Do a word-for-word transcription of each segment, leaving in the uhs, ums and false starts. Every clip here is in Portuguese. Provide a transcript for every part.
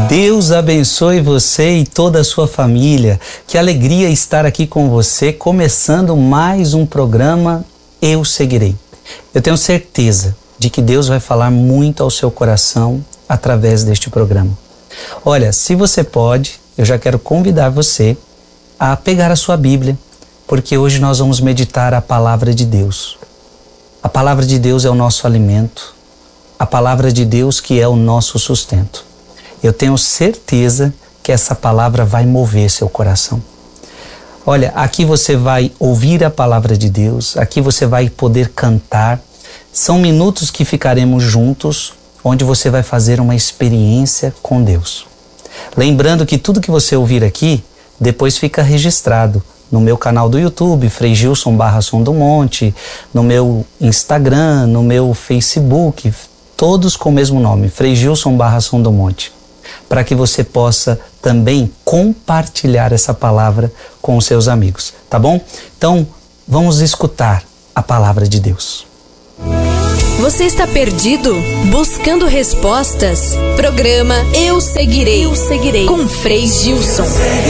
Deus abençoe você e toda a sua família. Que alegria estar aqui com você, começando mais um programa Eu Seguirei. Eu tenho certeza de que Deus vai falar muito ao seu coração através deste programa. Olha, se você pode, eu já quero convidar você a pegar a sua Bíblia, porque hoje nós vamos meditar a palavra de Deus. A palavra de Deus é o nosso alimento, a palavra de Deus que é o nosso sustento. Eu tenho certeza que essa palavra vai mover seu coração. Olha, aqui você vai ouvir a palavra de Deus, aqui você vai poder cantar. São minutos que ficaremos juntos, onde você vai fazer uma experiência com Deus. Lembrando que tudo que você ouvir aqui, depois fica registrado no meu canal do YouTube, Frei Gilson barra Som do Monte, no meu Instagram, no meu Facebook, todos com o mesmo nome, Frei Gilson barra Som do Monte, para que você possa também compartilhar essa palavra com os seus amigos, tá bom? Então, vamos escutar a palavra de Deus. Você está perdido? Buscando respostas? Programa Eu Seguirei, Eu Seguirei, com Frei Gilson.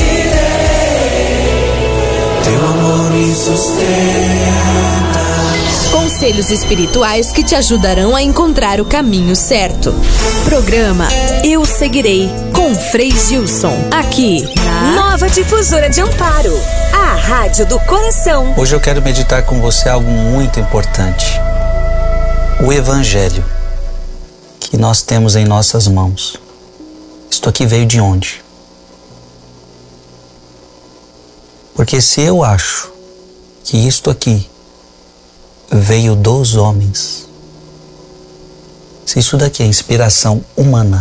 Teu amor me sustenta. Conselhos espirituais que te ajudarão a encontrar o caminho certo. Programa Eu Seguirei, com Frei Gilson. Aqui na Nova Difusora de Amparo, a Rádio do Coração. Hoje eu quero meditar com você algo muito importante. O Evangelho que nós temos em nossas mãos. Isto aqui veio de onde? Porque se eu acho que isto aqui veio dos homens, se isso daqui é inspiração humana,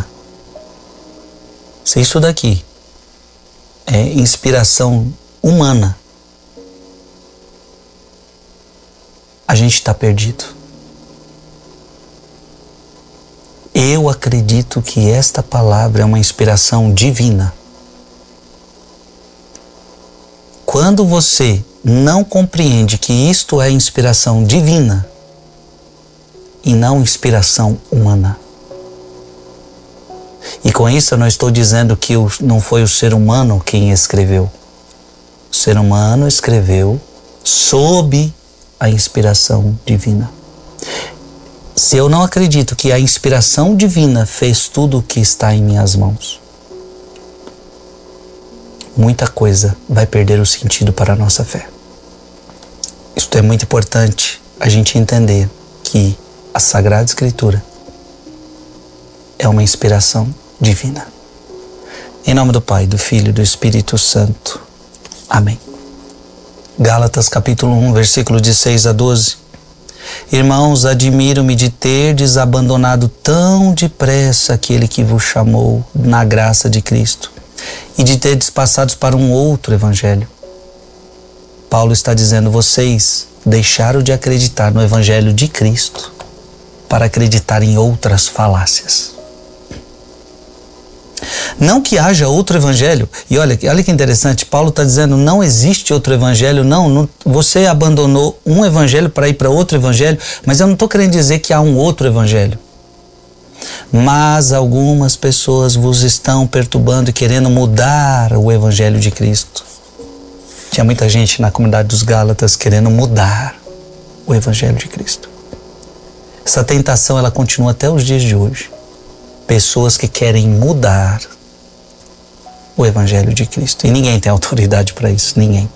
se isso daqui é inspiração humana, a gente está perdido. Eu acredito que esta palavra é uma inspiração divina. Quando você não compreende que isto é inspiração divina e não inspiração humana. E com isso eu não estou dizendo que não foi o ser humano quem escreveu. O ser humano escreveu sob a inspiração divina. Se eu não acredito que a inspiração divina fez tudo o que está em minhas mãos, muita coisa vai perder o sentido para a nossa fé. Isto é muito importante a gente entender que a Sagrada Escritura é uma inspiração divina. Em nome do Pai, do Filho e do Espírito Santo. Amém. Gálatas capítulo um, versículo de seis a doze. Irmãos, admiro-me de terdes abandonado tão depressa aquele que vos chamou na graça de Cristo e de terdes passado para um outro evangelho. Paulo está dizendo, vocês deixaram de acreditar no evangelho de Cristo para acreditar em outras falácias. Não que haja outro evangelho, e olha, olha que interessante, Paulo está dizendo, não existe outro evangelho, não, não você abandonou um evangelho para ir para outro evangelho, mas eu não estou querendo dizer que há um outro evangelho. Mas algumas pessoas vos estão perturbando e querendo mudar o evangelho de Cristo. Tinha muita gente na comunidade dos Gálatas querendo mudar o evangelho de Cristo. Essa tentação, ela continua até os dias de hoje. Pessoas que querem mudar o evangelho de Cristo. E ninguém tem autoridade para isso, ninguém.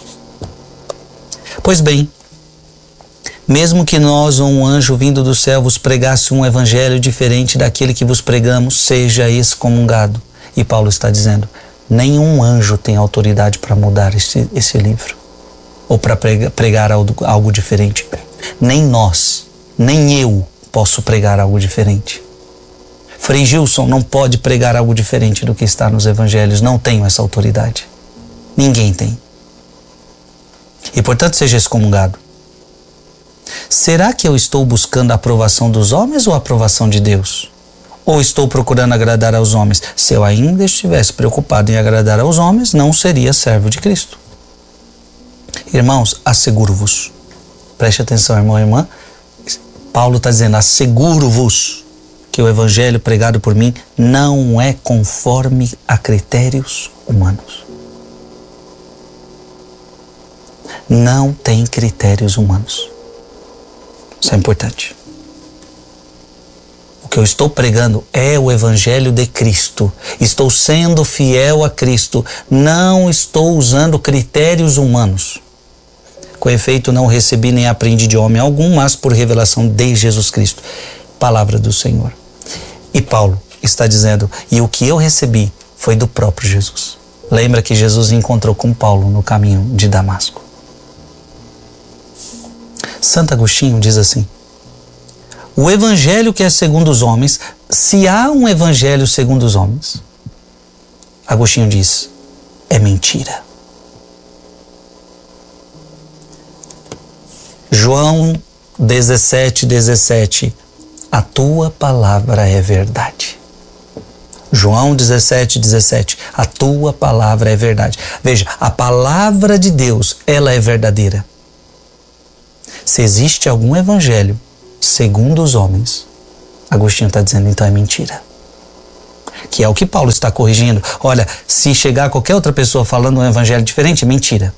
Pois bem, mesmo que nós ou um anjo vindo do céu vos pregasse um evangelho diferente daquele que vos pregamos, seja excomungado. E Paulo está dizendo, nenhum anjo tem autoridade para mudar esse, esse livro. Ou para pregar, pregar algo, algo diferente. Nem nós, nem eu posso pregar algo diferente. Frei Gilson não pode pregar algo diferente do que está nos evangelhos. Não tenho essa autoridade. Ninguém tem. E portanto seja excomungado. Será que eu estou buscando a aprovação dos homens ou a aprovação de Deus? Ou estou procurando agradar aos homens? Se eu ainda estivesse preocupado em agradar aos homens, não seria servo de Cristo. Irmãos, asseguro-vos. Preste atenção, irmão e irmã. Paulo está dizendo, asseguro-vos que o evangelho pregado por mim não é conforme a critérios humanos. Não tem critérios humanos. Isso é importante. O que eu estou pregando é o evangelho de Cristo. Estou sendo fiel a Cristo. Não estou usando critérios humanos. Com efeito, não recebi nem aprendi de homem algum, mas por revelação de Jesus Cristo. Palavra do Senhor. E Paulo está dizendo, e o que eu recebi foi do próprio Jesus. Lembra que Jesus encontrou com Paulo no caminho de Damasco. Santo Agostinho diz assim: o evangelho que é segundo os homens, se há um evangelho segundo os homens, Agostinho diz, é mentira. João dezessete, dezessete, a tua palavra é verdade. João dezessete, dezessete, a tua palavra é verdade. Veja, a palavra de Deus, ela é verdadeira. Se existe algum evangelho segundo os homens, Agostinho está dizendo, então é mentira. Que é o que Paulo está corrigindo. Olha, se chegar qualquer outra pessoa falando um evangelho diferente, é mentira.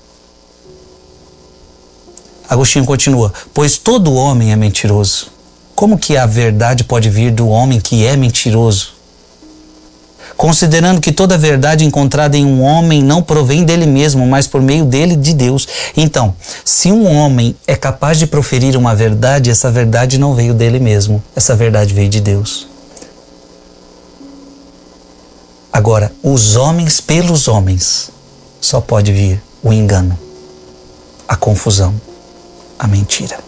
Agostinho continua, pois todo homem é mentiroso. Como que a verdade pode vir do homem que é mentiroso? Considerando que toda verdade encontrada em um homem não provém dele mesmo, mas por meio dele, de Deus. Então, se um homem é capaz de proferir uma verdade, essa verdade não veio dele mesmo, essa verdade veio de Deus. Agora, os homens pelos homens, só pode vir o engano, a confusão, a mentira.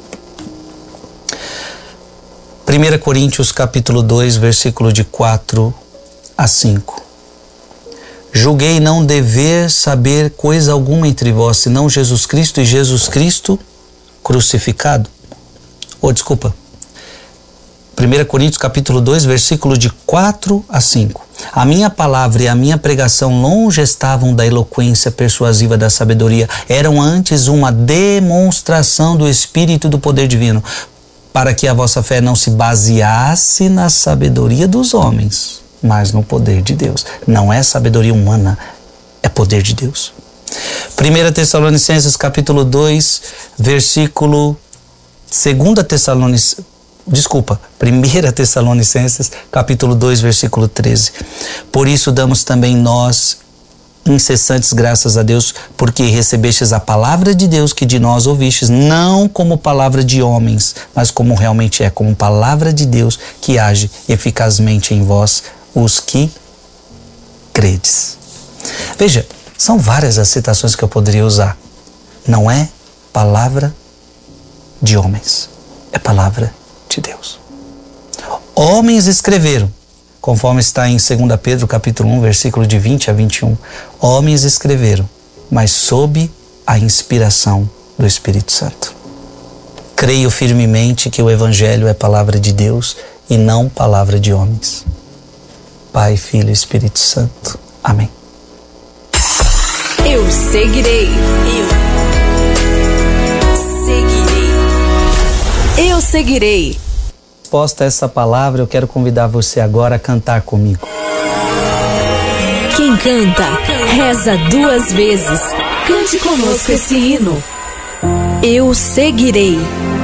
primeira Coríntios capítulo dois, versículo de quatro a cinco. Julguei não dever saber coisa alguma entre vós, senão Jesus Cristo e Jesus Cristo crucificado. Ou, oh, desculpa. primeira Coríntios capítulo dois, versículo de quatro a cinco. A minha palavra e a minha pregação longe estavam da eloquência persuasiva da sabedoria, eram antes uma demonstração do Espírito e do poder divino, para que a vossa fé não se baseasse na sabedoria dos homens, mas no poder de Deus. Não é sabedoria humana, é poder de Deus. primeira Tessalonicenses capítulo dois, versículo segunda Tessalonicenses, desculpa, primeira Tessalonicenses capítulo dois, versículo treze. Por isso damos também nós incessantes graças a Deus, porque recebestes a palavra de Deus que de nós ouvistes, não como palavra de homens, mas como realmente é, como palavra de Deus que age eficazmente em vós, os que credes. Veja, são várias as citações que eu poderia usar. Não é palavra de homens, é palavra de Deus. Homens escreveram, conforme está em segunda Pedro capítulo um, versículo de vinte a vinte e um. Homens escreveram, mas sob a inspiração do Espírito Santo. Creio firmemente que o Evangelho é palavra de Deus e não palavra de homens. Pai, Filho e Espírito Santo. Amém. Eu seguirei. Eu seguirei. Eu seguirei. Posta essa palavra, eu quero convidar você agora a cantar comigo. Quem canta, reza duas vezes. Cante conosco esse hino. Eu seguirei.